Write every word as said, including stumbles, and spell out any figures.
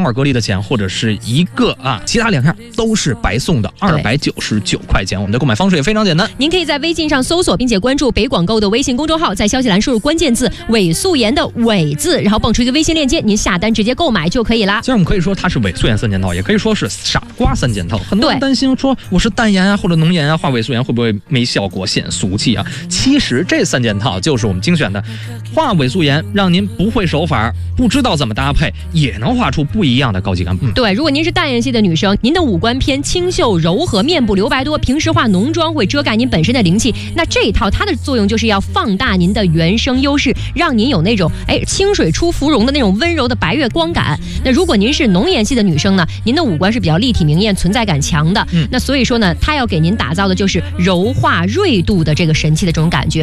管隔离的钱，或者是一个啊其他两样都是白送的二百九十九块钱。我们的购买方式也非常简单， 您可以在微信上搜索并且关注北广购的微信公众号，在消息栏输入关键字伪素颜的伪字，然后蹦出一个微信链接，您下单直接购买就可以啦。 其实我们可以说它是伪素颜三件套，也可以说是傻瓜三件套。很多人担心说我是淡颜啊或者浓颜啊，画伪素颜会不会没效果显俗气啊？其实这三件套就是我们精选的，画伪素颜让您不会手法不知道怎么搭配也能画出不一样的高级感。嗯、 对，如果您是淡颜系的女生，您的五官偏清秀柔和，面部留白多，平时化浓妆会遮盖您本身的灵气，那这一套它的作用就是要放大您的原生优势，让您有那种哎清水出芙蓉的那种温柔的白月光感。那如果您是浓颜系的女生呢，您的五官是比较立体明艳存在感强的、嗯、那所以说呢它要给您打造的就是柔化锐度的这个神气的这种感觉。